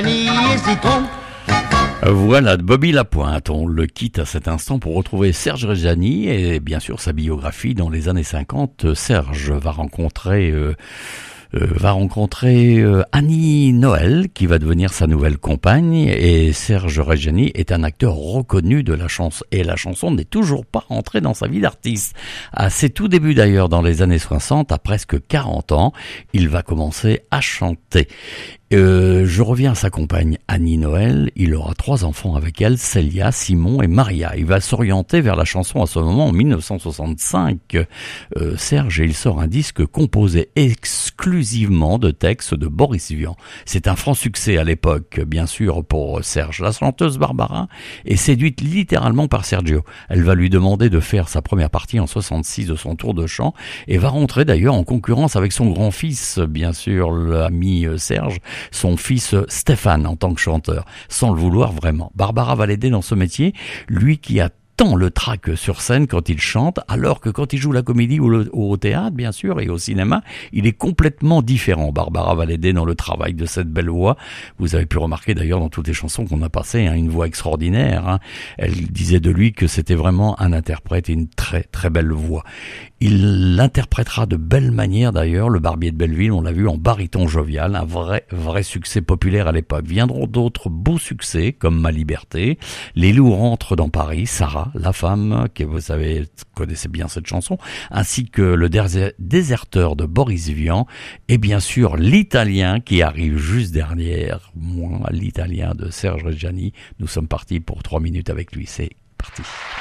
Hésitons. Voilà, de Bobby Lapointe. On le quitte à cet instant pour retrouver Serge Reggiani et bien sûr sa biographie. Dans les années 50, Serge va rencontrer Annie Noël, qui va devenir sa nouvelle compagne, et Serge Reggiani est un acteur reconnu de la chanson, et la chanson n'est toujours pas rentrée dans sa vie d'artiste. À ses tout débuts d'ailleurs, dans les années 60, à presque 40 ans, il va commencer à chanter. Je reviens à sa compagne Annie Noël. Il aura 3 enfants avec elle, Célia, Simon et Maria. Il va s'orienter vers la chanson à ce moment, en 1965. Serge, il sort un disque composé exclusivement de textes de Boris Vian. C'est un franc succès à l'époque, bien sûr, pour Serge. La chanteuse Barbara est séduite littéralement par Sergio. Elle va lui demander de faire sa première partie en 66 de son tour de chant et va rentrer d'ailleurs en concurrence avec son grand-fils, bien sûr, l'ami Serge, son fils Stéphane en tant que chanteur, sans le vouloir vraiment. Barbara va l'aider dans ce métier, lui qui a tant le trac sur scène quand il chante, alors que quand il joue la comédie ou au théâtre, bien sûr, et au cinéma, il est complètement différent. Barbara va l'aider dans le travail de cette belle voix. Vous avez pu remarquer d'ailleurs dans toutes les chansons qu'on a passées, une voix extraordinaire. Elle disait de lui que c'était vraiment un interprète et une très très belle voix. Il l'interprétera de belle manière d'ailleurs, le Barbier de Belleville, on l'a vu en baryton jovial, un vrai succès populaire à l'époque. Viendront d'autres beaux succès comme Ma Liberté, Les loups rentrent dans Paris, Sarah, la femme, que vous savez, connaissez bien cette chanson, ainsi que Le déserteur de Boris Vian, et bien sûr l'Italien qui arrive juste derrière moi, l'Italien de Serge Reggiani. Nous sommes partis pour 3 minutes avec lui, c'est parti.